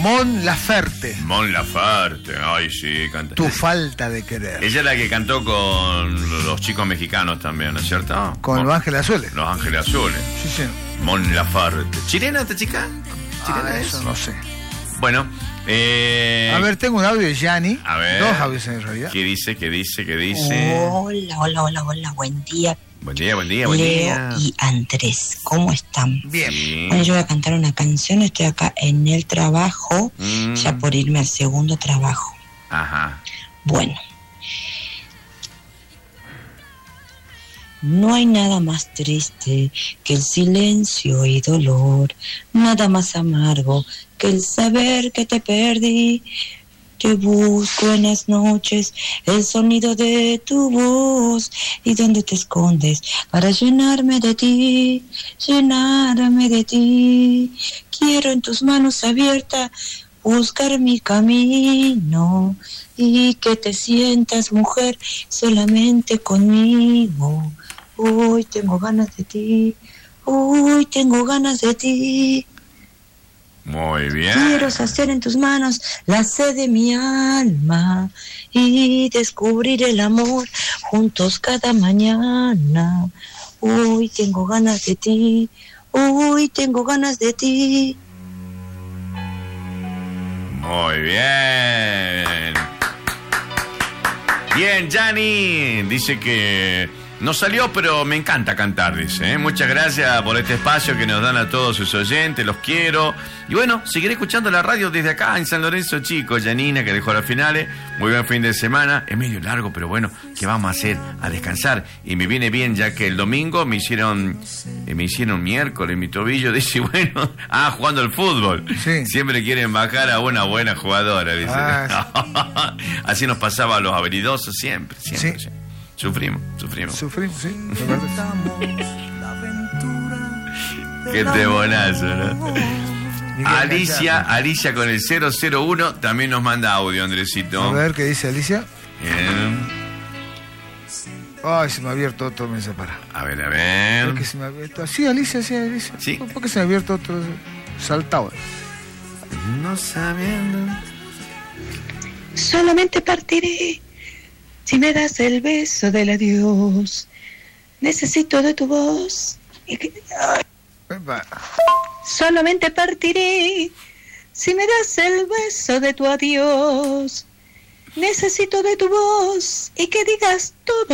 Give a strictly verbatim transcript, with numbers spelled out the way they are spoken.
Mon Laferte. Mon Laferte, ay sí, canta. Tu falta de querer. Ella es la que cantó con los chicos mexicanos también, ¿no es cierto? Con Mon... Los Ángeles Azules. Los Ángeles Azules. Sí, sí. Mon Laferte. ¿Chilena esta chica? ¿Chilena Ah, es? eso no sé. Bueno, eh... a ver, tengo un audio de Gianni. A ver. Dos audios en realidad. ¿Qué dice? ¿Qué dice? ¿Qué dice? Hola, hola, hola, hola, buen día. Buen día, buen día, buen Leo día. y Andrés, ¿cómo están? Bien. Sí. Bueno, yo voy a cantar una canción, estoy acá en el trabajo, Mm. ya por irme al segundo trabajo. Ajá. Bueno. No hay nada más triste que el silencio y dolor, nada más amargo que el saber que te perdí. Te busco en las noches, el sonido de tu voz, y donde te escondes para llenarme de ti, llenarme de ti. Quiero en tus manos abiertas buscar mi camino y que te sientas mujer solamente conmigo. Hoy tengo ganas de ti, hoy tengo ganas de ti. Muy bien. Quiero saciar en tus manos la sed de mi alma y descubrir el amor juntos cada mañana. Hoy tengo ganas de ti, hoy tengo ganas de ti. Muy bien. Bien, Gianni. Dice que no salió, pero me encanta cantar, dice. ¿eh? Muchas gracias por este espacio que nos dan a todos sus oyentes, los quiero. Y bueno, seguiré escuchando la radio desde acá en San Lorenzo Chico. Janina, que dejó las finales. Muy buen fin de semana. Es medio largo, pero bueno, ¿qué vamos a hacer? A descansar. Y me viene bien, ya que el domingo me hicieron eh, me hicieron miércoles mi tobillo. Dice, bueno, ah, jugando al fútbol. Sí. Siempre quieren bajar a una buena jugadora, dice. Ah, Así nos pasaba a los habilidosos siempre, siempre. Sí. siempre. Sufrimos, sufrimos. Sufrimos, sí. de verdad. Qué tebonazo, ¿no? Miguel Alicia, Gallardo. Alicia con el cero cero uno también nos manda audio, Andresito. A ver, ¿qué dice Alicia? Bien. Ay, se me ha abierto otro mensaje para. A ver, a ¿Por ver. qué se me ha abierto? Sí, Alicia, sí, Alicia. Sí. ¿Por qué se me ha abierto otro saltado? No sabiendo. Solamente partiré si me das el beso del adiós. Necesito de tu voz. Y que... Epa. Solamente partiré si me das el beso de tu adiós. Necesito de tu voz y que digas todo